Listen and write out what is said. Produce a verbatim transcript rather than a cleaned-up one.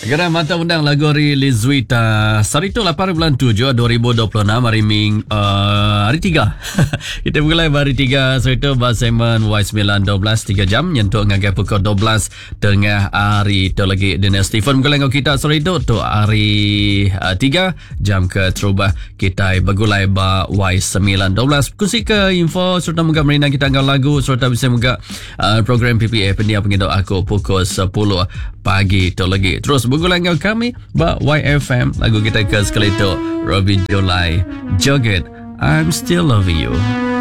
Kena mantap undang lagu hari Lizuita. Hari itu lapan bulan tujuh dua ribu dua puluh enam, hari Ming uh, hari tiga. Kita mulai hari tiga. Hari itu Baseman Y sembilan dua belas tiga jam nyentuh ngagai pukul dua belas tengah hari itu lagi dengan Stephen mulai kita hari itu tu hari uh, tiga jam ke terubah kita bergulai ba Y sembilan dua belas. Kunci ke info serta muka merina kita angkat lagu serta bisa muka uh, program P P A pendia pengidok aku pukul sepuluh pagi itu lagi. Terus bergulang dengan kami ba Y F M. Lagu kita ke sekali itu Robbie Julai, Joget I'm Still Loving You.